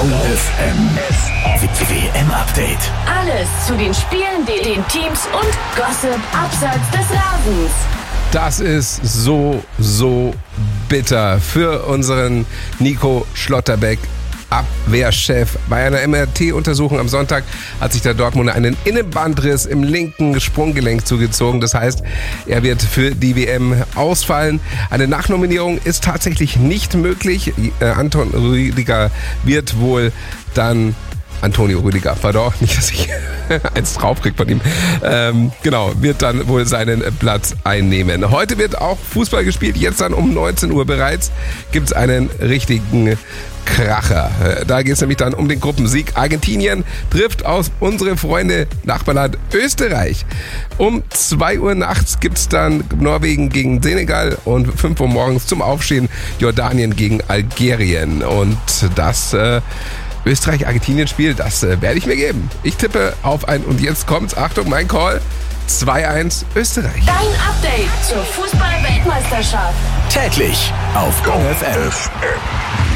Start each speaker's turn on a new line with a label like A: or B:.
A: GoFM WM-Update.
B: Alles zu den Spielen, den Teams und Gossip abseits des Rasens.
C: Das ist so bitter für unseren Nico Schlotterbeck, Abwehrchef. Bei einer MRT-Untersuchung am Sonntag hat sich der Dortmunder einen Innenbandriss im linken Sprunggelenk zugezogen. Das heißt, er wird für die WM ausfallen. Eine Nachnominierung ist tatsächlich nicht möglich. Anton Rüdiger wird wohl dann... Antonio Rüdiger, pardon, nicht, dass ich eins draufkriege von ihm. Wird dann wohl seinen Platz einnehmen. Heute wird auch Fußball gespielt, jetzt dann um 19 Uhr bereits gibt es einen richtigen Kracher. Da geht es nämlich dann um den Gruppensieg. Argentinien trifft auf unsere Freunde Nachbarland Österreich. Um 2 Uhr nachts gibt es dann Norwegen gegen Senegal und 5 Uhr morgens zum Aufstehen Jordanien gegen Algerien. Und das... Österreich-Argentinien-Spiel, das werde ich mir geben. Ich tippe auf ein, und jetzt kommt's, Achtung, mein Call, 2-1 Österreich.
B: Dein Update zur Fußball-Weltmeisterschaft.
A: Täglich auf GoFM.